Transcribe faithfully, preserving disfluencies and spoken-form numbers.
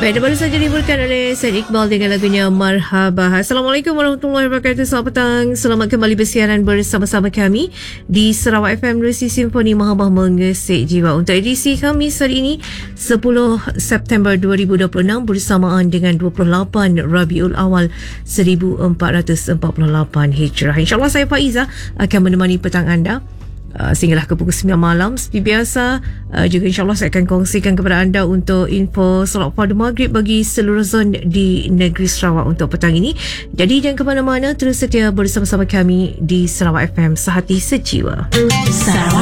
Baik, baru saja dibuatkan oleh Syed Iqbal dengan lagunya Marhaba. Assalamualaikum warahmatullahi wabarakatuh. Selamat petang. Selamat kembali bersiaran bersama-sama kami di Sarawak F M Resi Simfoni Mahabah Mengesik Jiwa. Untuk edisi Khamis hari ini sepuluh September dua ribu dua puluh enam bersamaan dengan dua puluh lapan Rabiul Awal seribu empat ratus empat puluh lapan Hijrah. InsyaAllah saya Faiza akan menemani petang anda Uh, sehinggalah ke pukul sembilan malam seperti biasa. Uh, juga insyaAllah saya akan kongsikan kepada anda untuk info solat fardu maghrib bagi seluruh zon di negeri Sarawak untuk petang ini. Jadi jangan ke mana-mana, terus setia bersama-sama kami di Sarawak F M, Sehati Sejiwa. Sarawak